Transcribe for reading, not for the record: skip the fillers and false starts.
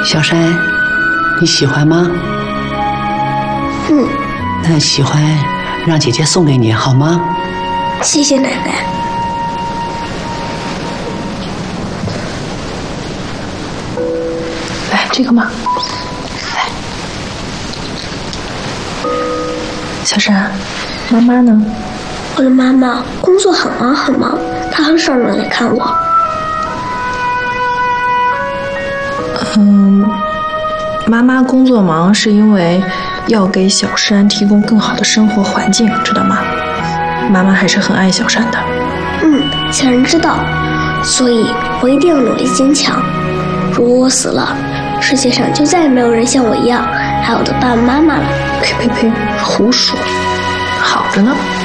小山，你喜欢吗？那喜欢让姐姐送给你好吗？ 谢谢奶奶。 来，这个嘛。来，小山，妈妈呢？ 我的妈妈工作很忙很忙，她很少能来看我。 妈妈工作忙是因为要给小山提供更好的生活环境，知道吗？妈妈还是很爱小山的。 小人知道，所以我一定要努力坚强。如果我死了，世界上就再也没有人像我一样爱我的爸爸妈妈了。 呸，胡说，好着呢。